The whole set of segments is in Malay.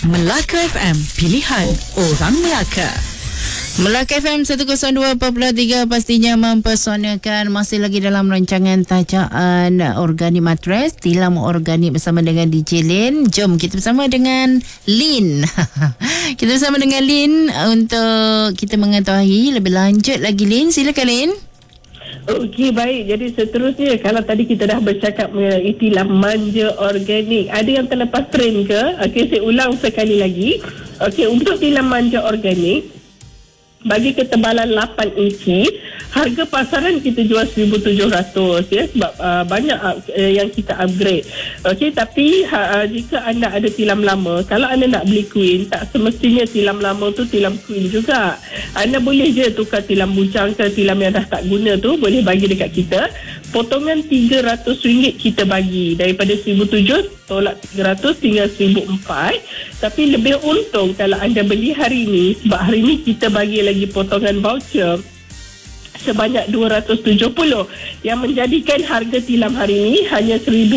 Melaka FM, pilihan orang Melaka. Melaka FM 102.3 pastinya mempersonakan. Masih lagi dalam rancangan tajaan Organik Matres, tilam organik bersama dengan DJ Lin. Jom kita bersama dengan Lin. Kita bersama dengan Lin untuk kita mengetahui lebih lanjut lagi. Lin, silakan Lin. Okey, baik. Jadi seterusnya, kalau tadi kita dah bercakap mengenai tilam manja organik, ada yang terlepas trend ke? Okey, saya ulang sekali lagi. Okey, untuk tilam manja organik bagi ketebalan 8 inci, harga pasaran kita jual 1,700 ya, sebab banyak yang kita upgrade. Okey, tapi jika anda ada tilam lama, kalau anda nak beli queen, tak semestinya tilam lama tu tilam queen juga. Anda boleh je tukar tilam bujang ke tilam yang dah tak guna tu, boleh bagi dekat kita. Potongan RM300 kita bagi. Daripada 1,700 tolak 300 tinggal 1,400. Tapi lebih untung kalau anda beli hari ni, sebab hari ni kita bagi lagi potongan voucher sebanyak 270 yang menjadikan harga tilam hari ini hanya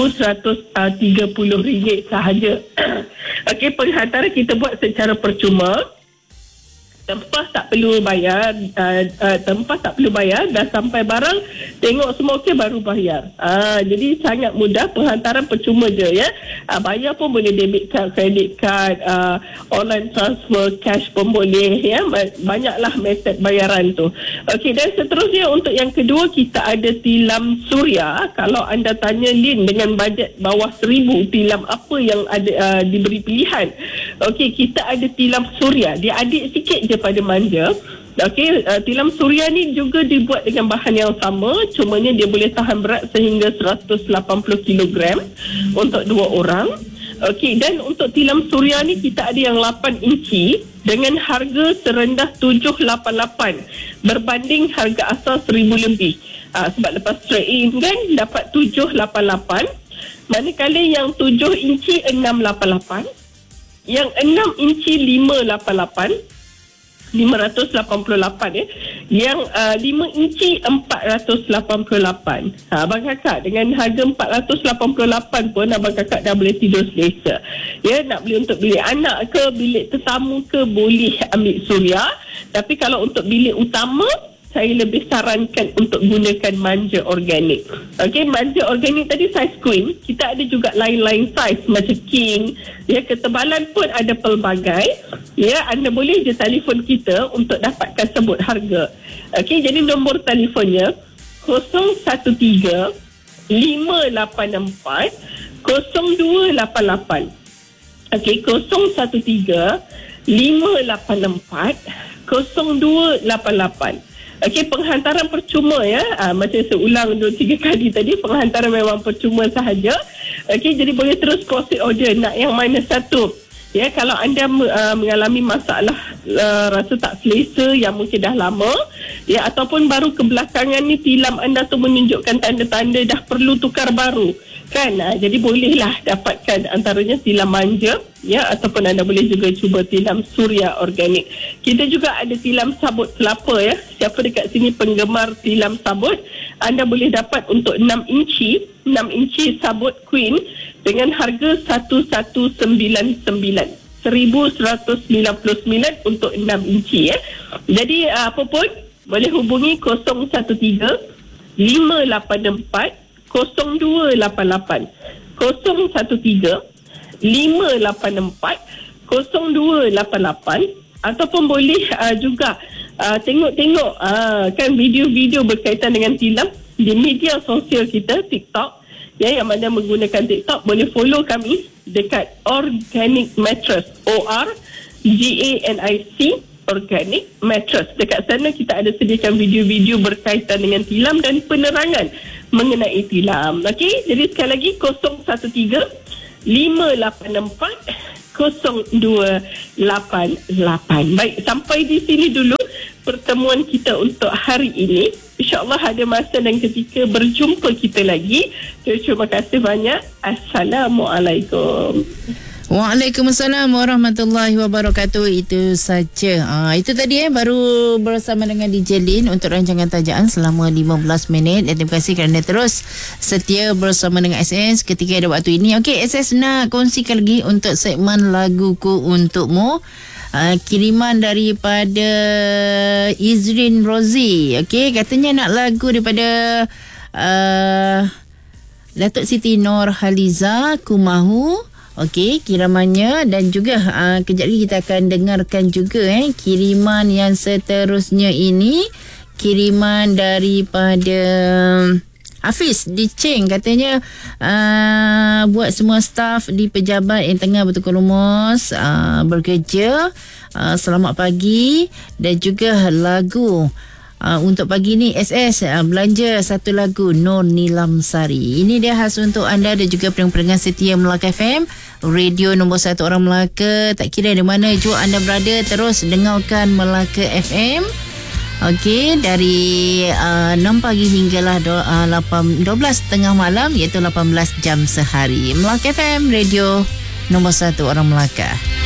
RM1,130 sahaja. Okey, penghantaran kita buat secara percuma. Tempah tak perlu bayar, dah sampai barang, tengok semua okey baru bayar. Jadi sangat mudah, penghantaran percuma je ya. Bayar pun boleh debit card, credit card, online transfer, cash pun boleh ya. Banyaklah metod bayaran tu. Okey, dan seterusnya untuk yang kedua kita ada tilam suria. Kalau anda tanya Lin, dengan bajet bawah 1,000 tilam apa yang ada diberi pilihan. Okey, kita ada tilam suria. Dia adik sikit je pada manja. Okey, tilam suria ni juga dibuat dengan bahan yang sama, cumanya dia boleh tahan berat sehingga 180 kg untuk 2 orang. Okey, dan untuk tilam suria ni kita ada yang 8 inci dengan harga serendah 788 berbanding harga asal 1,000 lebih. Sebab lepas trade in kan dapat 788. Manakala yang 7 inci 688, yang 6 inci 588 ya. Yang 5 inci 488. Abang kakak dengan harga 488 pun abang kakak dah boleh tidur selesa. Ya, nak beli untuk bilik anak ke, bilik tetamu ke, boleh ambil suria. Tapi kalau untuk bilik utama, saya lebih sarankan untuk gunakan manja organik. Okey, manja organik tadi saiz queen, kita ada juga lain-lain saiz macam king. Ya, ketebalan pun ada pelbagai. Ya, anda boleh je telefon kita untuk dapatkan sebut harga. Okey, jadi nombor telefonnya 013 584 0288. Okey, 013 584 0288. Okey, penghantaran percuma ya. Macam saya ulang 2-3 kali tadi, penghantaran memang percuma sahaja. Okey, jadi boleh terus proceed order. Nak yang mana satu? Ya, kalau anda mengalami masalah rasa tak selesa yang mungkin dah lama, ya, ataupun baru kebelakangan ni tilam anda tu menunjukkan tanda-tanda dah perlu tukar baru. Kan, jadi bolehlah dapatkan antaranya tilam manja ya, ataupun anda boleh juga cuba tilam suria organik. Kita juga ada tilam sabut kelapa ya. Siapa dekat sini penggemar tilam sabut, anda boleh dapat untuk 6 inci sabut queen dengan harga 1,199 1,199 untuk 6 inci ya. Jadi apa pun boleh hubungi 013 584 0288 013 584 0288, ataupun boleh juga tengok kan video-video berkaitan dengan tilam di media sosial kita, TikTok ya, yang mana menggunakan TikTok boleh follow kami dekat Organic Matres, ORGANIC Organic Matres. Dekat sana kita ada sediakan video-video berkaitan dengan tilam dan penerangan mengenai tilam. Okey, jadi sekali lagi 013 584 0288. Baik, sampai di sini dulu pertemuan kita untuk hari ini. InsyaAllah ada masa dan ketika berjumpa kita lagi. Terima kasih banyak. Assalamualaikum. Waalaikumsalam warahmatullahi wabarakatuh. Itu saja. Itu tadi baru bersama dengan DJ Lin untuk rancangan tajaan selama 15 minit. Dan terima kasih kerana terus setia bersama dengan SS ketika ada waktu ini. Okey, SS nak kongsikan lagi untuk segmen Laguku Untukmu. Kiriman daripada Izrin Rozi. Okey, katanya nak lagu daripada Datuk Siti Nurhaliza, Ku Mahu. Okey, kirimannya, dan juga kejap lagi kita akan dengarkan juga kiriman yang seterusnya ini. Kiriman daripada Hafiz di Cheng, katanya buat semua staf di pejabat yang tengah bertukur-lumus bekerja, selamat pagi. Dan juga lagu untuk pagi ni SS belanja satu lagu Nur Nilam Sari. Ini dia khas untuk anda dan juga pendengar setia Melaka FM, radio nombor 1 orang Melaka. Tak kira di mana jua anda berada, terus dengarkan Melaka FM. Okey, dari 6 pagi hinggalah 12 tengah malam, iaitu 18 jam sehari. Melaka FM, radio nombor 1 orang Melaka.